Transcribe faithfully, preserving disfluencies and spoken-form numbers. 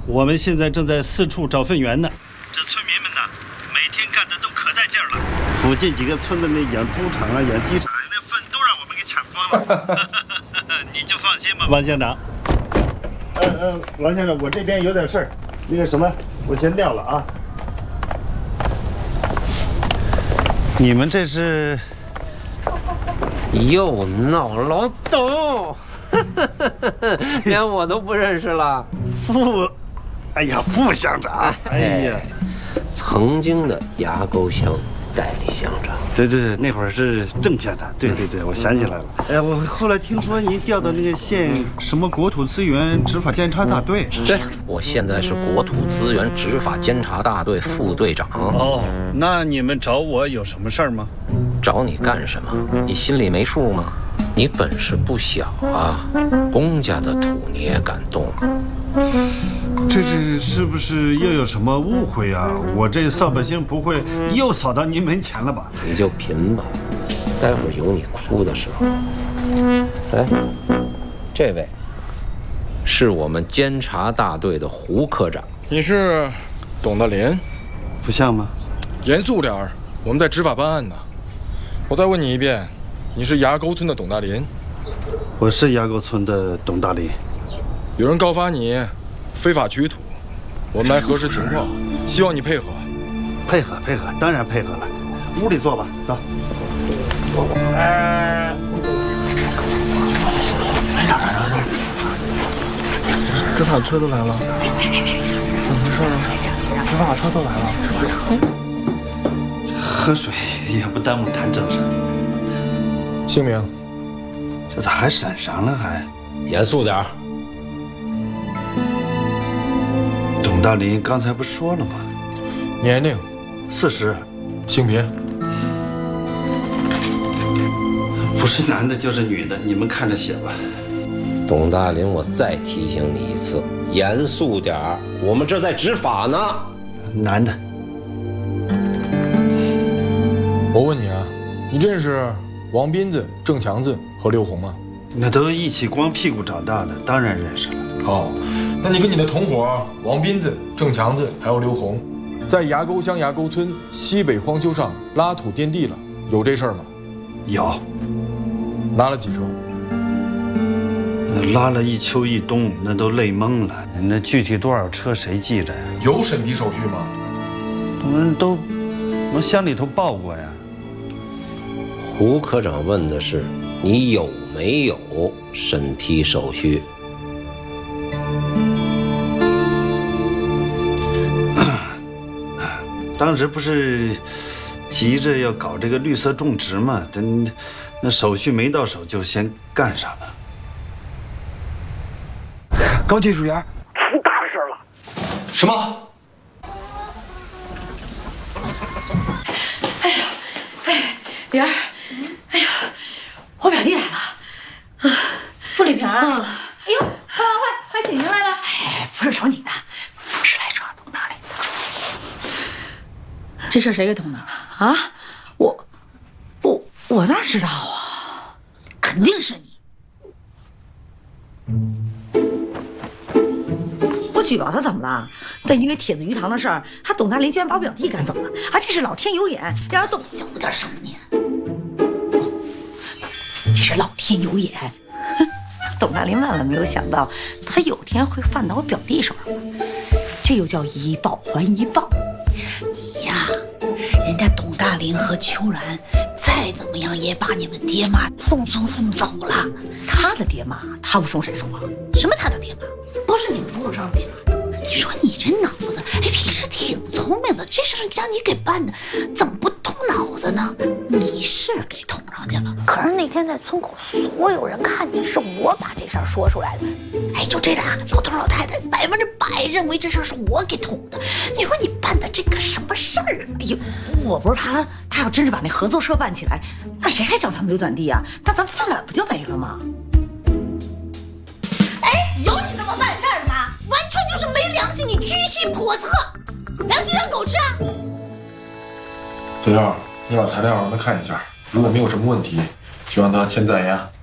我们现在正在四处找粪源呢。这村民们呐，每天干的都可带劲儿了。附近几个村的那养猪场啊、养鸡场，那粪都让我们给抢光了。你就放心吧，王乡长。呃呃，王乡长，我这边有点事儿，那个什么，我先撂了啊。你们这是又闹老董，连我都不认识了。 副，哎呀，副乡长，哎呀， 曾经的牙沟乡代理乡长。 对对对，那会儿是郑乡长。对对对，我想起来了。哎呀，我后来听说您调到那个县什么国土资源执法监察大队。 对，我现在是国土资源执法监察大队副队长。 哦，那你们找我有什么事儿吗？ 找你干什么？你心里没数吗？你本事不小啊，公家的土你也敢动？ 这这是不是又有什么误会啊？我这扫把星不会又扫到您门前了吧？ 你就贫吧，待会儿有你哭的时候。来，这位是我们监察大队的胡科长。 你是董大林？ 不像吗？ 严肃点儿，我们在执法办案呢。我再问你一遍，你是崖沟村的董大林？ 我是崖沟村的董大林。 有人告发你非法取土，我们来核实情况，希望你配合。 配合配合，当然配合了。屋里坐吧，走。哎，让让让让！ 执法车都来了，怎么回事啊？执法车都来了。 喝水也不耽误谈正事。 姓名？ 这咋还审上了还？ 严肃点儿。 董大林刚才不说了吗？ 年龄？ 四十。 性别？ 不是男的就是女的，你们看着写吧。 董大林，我再提醒你一次，严肃点儿，我们这在执法呢。 男的。 我问你啊，你认识王斌子、郑强子和刘红吗？ 那都一起光屁股长大的，当然认识了。 好，那你跟你的同伙王斌子、郑强子还有刘红，在崖沟乡崖沟村西北荒丘上拉土垫地了，有这事儿吗？ 有。 拉了几车？ 拉了一秋一冬，那都累懵了。那具体多少车谁记着呀？ 有审批手续吗？ 我们都往乡里头报过呀。 胡科长问的是你有没有审批手续？ 当时不是急着要搞这个绿色种植嘛，但那手续没到手就先干上了。 高技术员，出大事了！ 什么？ 哎呀，哎，玲儿，哎呀，我表弟来了。 傅丽萍啊！嗯、哎呦，快快快，快请进来吧！ 哎，不是找你的，我是来抓董大林的。 这事谁给捅的？ 啊，我，我我哪知道啊？肯定是你。我举报他怎么了？但因为铁子鱼塘的事儿，他董大林居然把我表弟赶走了，啊，这是老天有眼，让人董小点声音。这是老天有眼。董大林万万没有想到，他有天会犯到我表弟手上。这又叫以报还一报。 你呀，人家董大林和秋兰再怎么样也把你们爹妈送送送走了。 他的爹妈，他不送谁送啊？ 什么他的爹妈？不是你们风头上的爹妈。你说你这脑子，哎，平时挺聪明的，这事让你给办的，怎么不动脑子呢？你是给捅上去了，可是那天在村口，所有人看见是我把这事儿说出来的。哎，就这俩老头老太太，百分之百认为这事儿是我给捅的。你说你办的这个什么事儿？ 哎呦，我不是怕他，他要真是把那合作社办起来，那谁还找咱们刘攒地啊？那咱饭碗不就没了吗？ 哎，有你这么办事儿的吗？完全就是没良心，你居心叵测，良心让狗吃啊！ 小廖，你把材料让他看一下，如果没有什么问题，就让他签在押。